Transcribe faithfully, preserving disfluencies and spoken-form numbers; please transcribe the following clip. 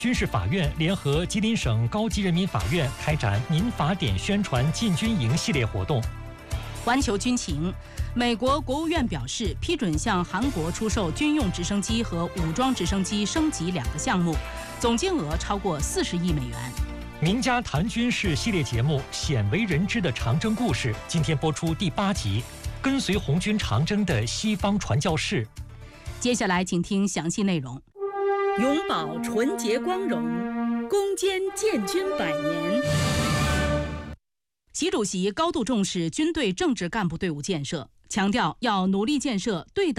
军事法院联合吉林省高级人民法院开展民法典宣传进军营系列活动。 环球军情，美国国务院表示批准向韩国出售军用直升机和武装直升机升级两个项目，总金额超过四十亿美元。 名家谈军事系列节目《鲜为人知的长征故事》今天播出第八集，跟随红军长征的西方传教士。 接下来请听详细内容。 永葆纯洁光荣，攻坚建军百年。 习主席高度重视军队政治干部队伍建设，强调要努力建设对党